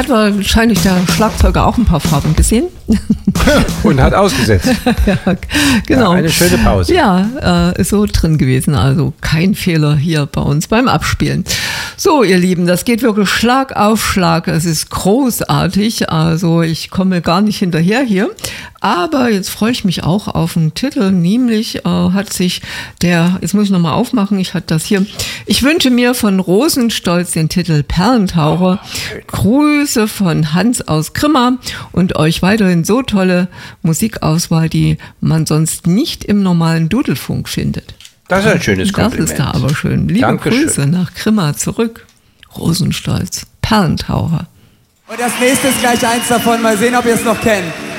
hat wahrscheinlich der Schlagzeuger auch ein paar Farben gesehen. Und hat ausgesetzt. Ja, genau. Ja, eine schöne Pause. Ja, ist so drin gewesen. Also kein Fehler hier bei uns beim Abspielen. So, ihr Lieben, das geht wirklich Schlag auf Schlag. Es ist großartig. Also ich komme gar nicht hinterher hier. Aber jetzt freue ich mich auch auf einen Titel. Nämlich hat sich jetzt muss ich nochmal aufmachen, ich hatte das hier. Ich wünsche mir von Rosenstolz den Titel Perlentaucher. Grüße von Hans aus Grimma und euch weiterhin so tolle Musikauswahl, die man sonst nicht im normalen Dudelfunk findet. Das ist ein schönes Kompliment. Das ist da aber schön. Liebe Dankeschön. Grüße nach Grimma zurück. Rosenstolz, Perlentaucher. Und das nächste ist gleich eins davon. Mal sehen, ob ihr es noch kennt.